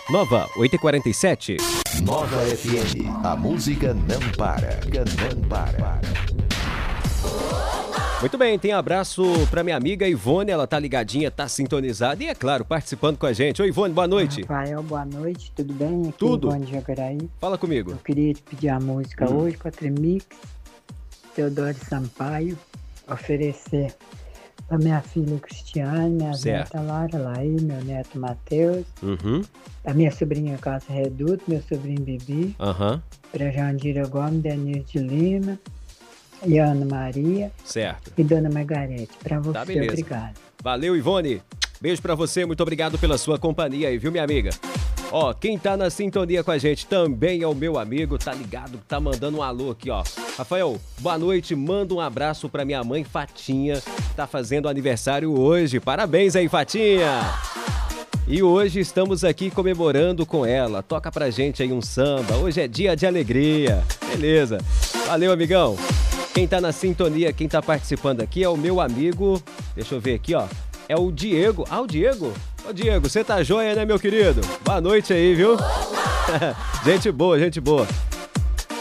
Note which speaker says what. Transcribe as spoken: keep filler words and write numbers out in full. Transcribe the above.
Speaker 1: Nova, oito e quarenta e sete.
Speaker 2: Nova F M, a música não para, não para.
Speaker 1: Muito bem, tem abraço pra minha amiga Ivone, ela tá ligadinha, tá sintonizada e, é claro, participando com a gente. Oi, Ivone, boa noite.
Speaker 3: Rafael, boa noite, tudo bem? Aqui
Speaker 1: Tudo.
Speaker 3: é Ivone de Jacaraí.
Speaker 1: Fala comigo.
Speaker 3: Eu queria te pedir a música
Speaker 1: Hum.
Speaker 3: hoje com a Tremix, Teodoro Sampaio, oferecer pra minha filha Cristiane, minha
Speaker 1: Certo.
Speaker 3: neta Lara Laí, meu neto Matheus,
Speaker 1: Uhum,
Speaker 3: a minha sobrinha Cássia Reduto, meu sobrinho Bibi,
Speaker 1: aham,
Speaker 3: pra Jandira Gomes, Denise de Lima, e Ana Maria
Speaker 1: certo.
Speaker 3: e Dona Margarete. Pra você,
Speaker 1: Tá, beleza.
Speaker 3: obrigado.
Speaker 1: Valeu, Ivone. Beijo pra você, muito obrigado pela sua companhia aí, viu, minha amiga? Ó, quem tá na sintonia com a gente também é o meu amigo, tá ligado? Tá mandando um alô aqui, ó. Rafael, boa noite, manda um abraço pra minha mãe Fatinha, tá fazendo aniversário hoje. Parabéns aí, Fatinha! E hoje estamos aqui comemorando com ela. Toca pra gente aí um samba, hoje é dia de alegria. Beleza. Valeu, amigão. Quem tá na sintonia, quem tá participando aqui é o meu amigo, deixa eu ver aqui, ó, é o Diego. Ah, o Diego? Ô, Diego, você tá joia, né, meu querido? Boa noite aí, viu? Gente boa, gente boa.